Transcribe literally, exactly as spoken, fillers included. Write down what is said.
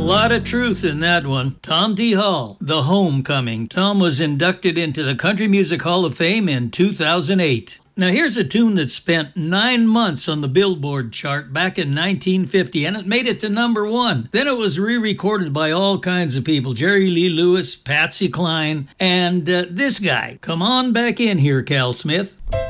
lot of truth in that one. Tom T. Hall, The Homecoming. Tom was inducted into the Country Music Hall of Fame in two thousand eight. Now here's a tune that spent nine months on the Billboard chart back in nineteen fifty, and it made it to number one. Then it was re-recorded by all kinds of people, Jerry Lee Lewis, Patsy Cline, and uh, this guy. Come on back in here, Cal Smith.